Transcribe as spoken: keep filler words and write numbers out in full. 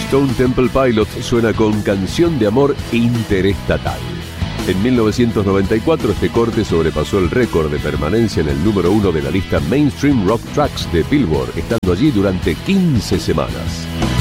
Stone Temple Pilots suena con Canción de Amor Interestatal. En mil novecientos noventa y cuatro este corte sobrepasó el récord de permanencia en el número uno de la lista Mainstream Rock Tracks de Billboard, estando allí durante quince semanas.